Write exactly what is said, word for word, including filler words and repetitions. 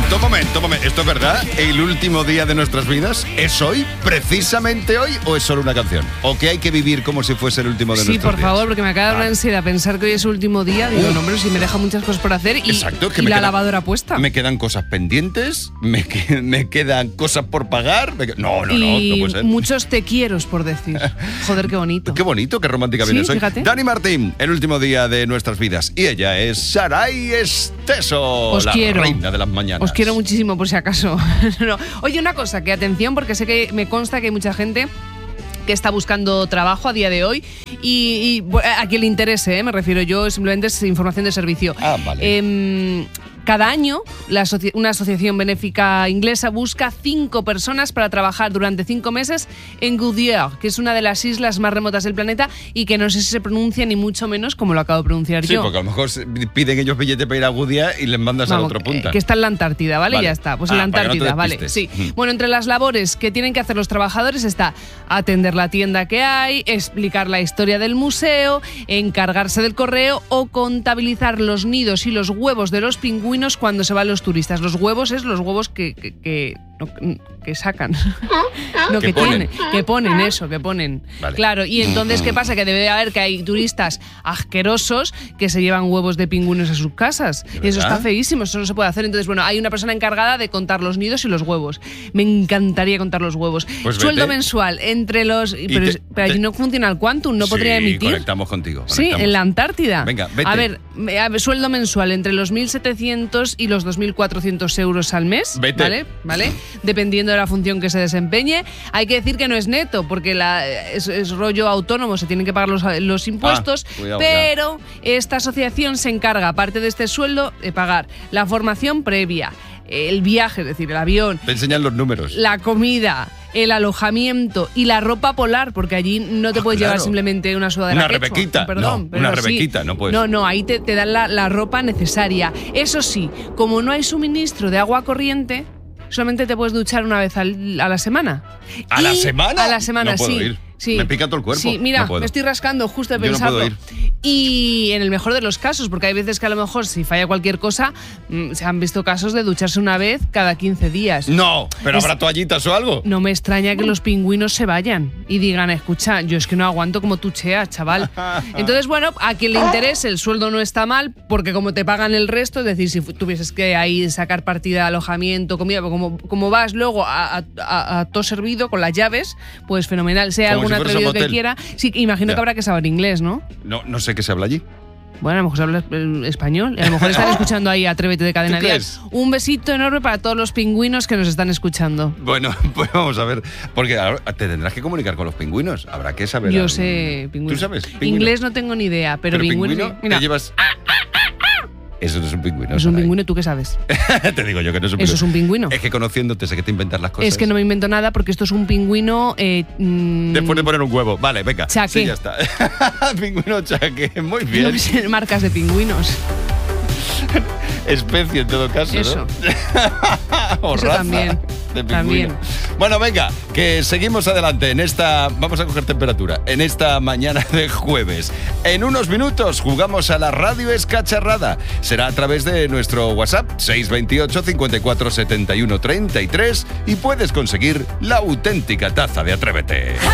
momento, momento, momento. ¿Esto es verdad? ¿El último día de nuestras vidas es hoy? ¿Precisamente hoy? ¿O es solo una canción? ¿O que hay que vivir como si fuese el último de sí, nuestros días? Sí, por favor, porque me acaba de dar una ansiedad pensar que hoy es el último día. Digo, no, hombre, si me deja muchas cosas por hacer y, Exacto, que y me la quedan, lavadora puesta. Me quedan cosas pendientes, me, que, me quedan cosas por pagar. Me, no, no, y no, no puede ser. Muchos te quieros por decir. Joder, qué bonito. Qué bonito, qué romántica sí, vienes hoy. Fíjate. Dani Martín, el último día de nuestras vidas. Y ella es Saray Esteso, Os la quiero. reina de las mañanas. Os quiero muchísimo, por si acaso. no. Oye, una cosa, que atención, porque sé que me consta que hay mucha gente que está buscando trabajo a día de hoy y, y a quien le interese, ¿eh? Me refiero yo, simplemente es información de servicio. Ah, vale. Eh, Cada año, la asoci- una asociación benéfica inglesa busca cinco personas para trabajar durante cinco meses en Goudier, que es una de las islas más remotas del planeta y que no sé si se pronuncia ni mucho menos como lo acabo de pronunciar sí, yo. Sí, porque a lo mejor piden ellos billetes para ir a Goudier y les mandas Vamos, a la otra punta. Que está en la Antártida, ¿vale? vale. Ya está. Pues ah, en la Antártida, no vale. Sí. Bueno, entre las labores que tienen que hacer los trabajadores está atender la tienda que hay, explicar la historia del museo, encargarse del correo o contabilizar los nidos y los huevos de los pingüinos cuando se van los turistas. Los huevos es los huevos que, que, que, no, que sacan. no, que que ponen. tienen. Que ponen eso, que ponen. Vale. Claro, y entonces, ¿qué pasa? Que debe haber que hay turistas asquerosos que se llevan huevos de pingüinos a sus casas. Y eso está feísimo, eso no se puede hacer. Entonces, bueno, hay una persona encargada de contar los nidos y los huevos. Me encantaría contar los huevos. Pues Sueldo vete. mensual entre los... Pero, te, pero allí te, no funciona el Quantum, no sí, podría emitir. conectamos contigo. Sí, Conectamos. en la Antártida. Venga, vete. A ver, a ver, sueldo mensual entre los mil setecientos y los dos mil cuatrocientos euros al mes. Vete. ¿Vale? ¿Vale? Dependiendo de la función que se desempeñe. Hay que decir que no es neto, porque la, es, es rollo autónomo, se tienen que pagar los, los impuestos. Ah, cuidado, pero esta asociación se encarga, aparte de este sueldo, de pagar la formación previa, el viaje, es decir, el avión. Te enseñan los números. La comida, el alojamiento y la ropa polar, porque allí no te Ah, puedes claro. llevar simplemente una sudadera Una quechua, rebequita, perdón, no, pero una sí. rebequita, no puedes. No, no, ahí te, te dan la, la ropa necesaria. Eso sí, como no hay suministro de agua corriente, solamente te puedes duchar una vez al, a la semana. ¿A Y la semana? A la semana, no puedo sí. ir. Sí. Me pica todo el cuerpo. Sí, mira, no puedo. me estoy rascando justo de Yo no pensarlo. puedo ir. Y en el mejor de los casos, porque hay veces que a lo mejor si falla cualquier cosa, mmm, se han visto casos de ducharse una vez cada quince días. No, pero Es- habrá toallitas o algo. No me extraña que los pingüinos se vayan y digan, escucha, yo es que no aguanto como tú cheas, chaval. Entonces, bueno, a quien le interese el sueldo no está mal, porque como te pagan el resto, es decir, si fu- tuvieses que ahí sacar partida de alojamiento, comida, como, como vas luego a, a, a- a todo servido con las llaves, pues fenomenal. Sea Como algún si fueras atrevido un que hotel. quiera. Sí, imagino Ya. que habrá que saber inglés, ¿no? No, no sé qué se habla allí. Bueno, a lo mejor se habla el español. A lo mejor están escuchando ahí Atrévete de Cadena ¿Tú Dial. crees? Un besito enorme para todos los pingüinos que nos están escuchando. Bueno, pues vamos a ver. Porque ahora te tendrás que comunicar con los pingüinos. Habrá que saber. Yo algo. sé pingüino. ¿Tú sabes? Pingüino. Inglés no tengo ni idea, pero, pingüino, pingüino, sí. Mira, te llevas. Eso no es un pingüino. es un Saray. pingüino, ¿tú qué sabes? Te digo yo que no es un pingüino. Eso es un pingüino. Es que conociéndote sé que te inventas las cosas. Es que no me invento nada porque esto es un pingüino... Eh, mm, Después de poner un huevo. Vale, venga. Chaque. Sí, ya está. Pingüino chaque. Muy bien. no sé, marcas de pingüinos. Especie en todo caso, Eso. ¿no? o Eso raza también. de pingüino. También. Bueno, venga, que seguimos adelante en esta... Vamos a coger temperatura. En esta mañana de jueves. En unos minutos jugamos a la radio escacharrada. Será a través de nuestro WhatsApp seis veintiocho, cincuenta y cuatro, setenta y uno, treinta y tres y puedes conseguir la auténtica taza de Atrévete.